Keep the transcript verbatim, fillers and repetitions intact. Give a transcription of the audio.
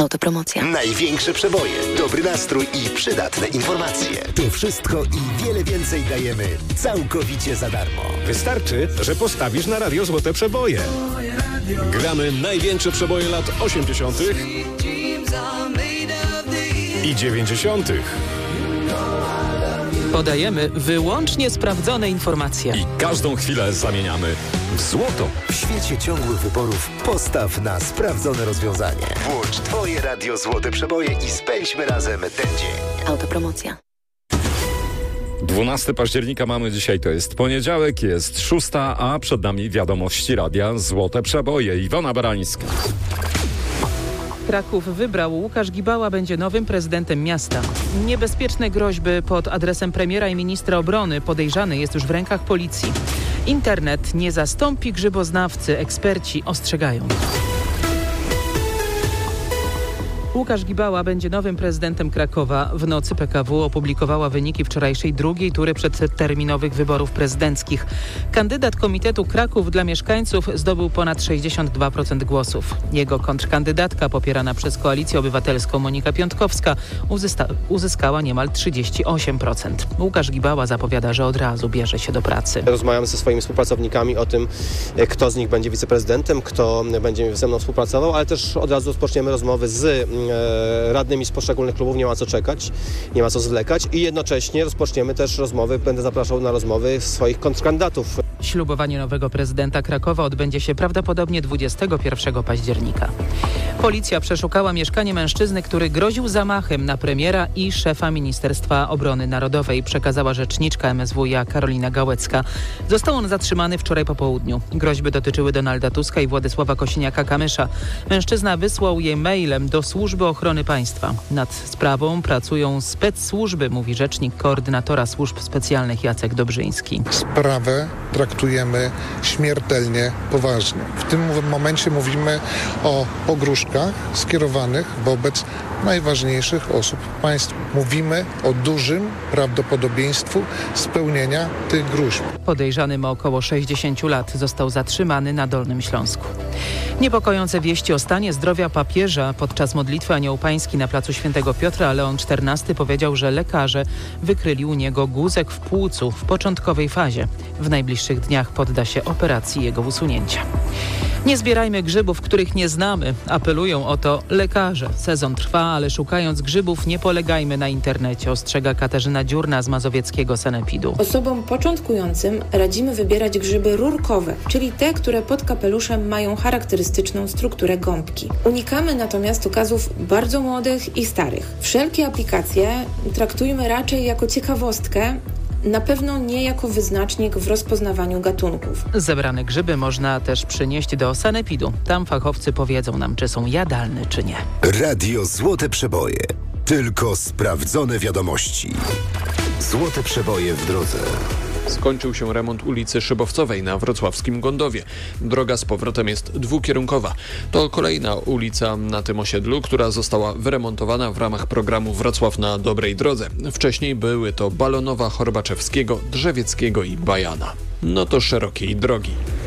Autopromocja. Największe przeboje, dobry nastrój i przydatne informacje. To wszystko i wiele więcej dajemy całkowicie za darmo. Wystarczy, że postawisz na radio Złote Przeboje. Gramy największe przeboje lat osiemdziesiątych i dziewięćdziesiątych. Podajemy wyłącznie sprawdzone informacje. I każdą chwilę zamieniamy w złoto. W świecie ciągłych wyborów postaw na sprawdzone rozwiązanie. Włącz Twoje radio Złote Przeboje i spędźmy razem ten dzień. Autopromocja. dwunastego października mamy dzisiaj, to jest poniedziałek, jest szósta, a przed nami wiadomości radia Złote Przeboje. Iwona Barańska. Kraków wybrał. Łukasz Gibała będzie nowym prezydentem miasta. Niebezpieczne groźby pod adresem premiera i ministra obrony. Podejrzany jest już w rękach policji. Internet nie zastąpi grzyboznawcy. Eksperci ostrzegają. Łukasz Gibała będzie nowym prezydentem Krakowa. W nocy P K W opublikowała wyniki wczorajszej drugiej tury przedterminowych wyborów prezydenckich. Kandydat Komitetu Kraków dla Mieszkańców zdobył ponad sześćdziesiąt dwa procent głosów. Jego kontrkandydatka, popierana przez Koalicję Obywatelską Monika Piątkowska, uzyska, uzyskała niemal trzydzieści osiem procent. Łukasz Gibała zapowiada, że od razu bierze się do pracy. Rozmawiamy ze swoimi współpracownikami o tym, kto z nich będzie wiceprezydentem, kto będzie ze mną współpracował, ale też od razu rozpoczniemy rozmowy z radnymi z poszczególnych klubów, nie ma co czekać, nie ma co zwlekać i jednocześnie rozpoczniemy też rozmowy, będę zapraszał na rozmowy swoich kontrkandydatów. Ślubowanie nowego prezydenta Krakowa odbędzie się prawdopodobnie dwudziestego pierwszego października. Policja przeszukała mieszkanie mężczyzny, który groził zamachem na premiera i szefa Ministerstwa Obrony Narodowej, przekazała rzeczniczka M S W iA Karolina Gałecka. Został on zatrzymany wczoraj po południu. Groźby dotyczyły Donalda Tuska i Władysława Kosiniaka-Kamysza. Mężczyzna wysłał je mailem do Służby Ochrony Państwa. Nad sprawą pracują specsłużby, mówi rzecznik koordynatora służb specjalnych Jacek Dobrzyński. Sprawę traktujemy śmiertelnie poważnie. W tym momencie mówimy o pogróżkach skierowanych wobec najważniejszych osób państwa. Mówimy o dużym prawdopodobieństwu spełnienia tych gruźb. Podejrzany ma około sześćdziesiąt lat. Został zatrzymany na Dolnym Śląsku. Niepokojące wieści o stanie zdrowia papieża. Podczas modlitwy Anioł Pański na placu Świętego Piotra Leon czternasty powiedział, że lekarze wykryli u niego guzek w płucu w początkowej fazie. W najbliższych dniach podda się operacji jego usunięcia. Nie zbierajmy grzybów, których nie znamy. Apelują o to lekarze. Sezon trwa, ale szukając grzybów nie polegajmy na internecie, ostrzega Katarzyna Dziurna z mazowieckiego sanepidu. Osobom początkującym radzimy wybierać grzyby rurkowe, czyli te, które pod kapeluszem mają charakterystyczną strukturę gąbki. Unikamy natomiast okazów bardzo młodych i starych. Wszelkie aplikacje traktujmy raczej jako ciekawostkę, na pewno nie jako wyznacznik w rozpoznawaniu gatunków. Zebrane grzyby można też przynieść do sanepidu. Tam fachowcy powiedzą nam, czy są jadalne, czy nie. Radio Złote Przeboje. Tylko sprawdzone wiadomości. Złote Przeboje w drodze. Skończył się remont ulicy Szybowcowej na wrocławskim Gondowie. Droga z powrotem jest dwukierunkowa. To kolejna ulica na tym osiedlu, która została wyremontowana w ramach programu Wrocław na dobrej drodze. Wcześniej były to Balonowa, Horbaczewskiego, Drzewieckiego i Bajana. No to szerokiej drogi.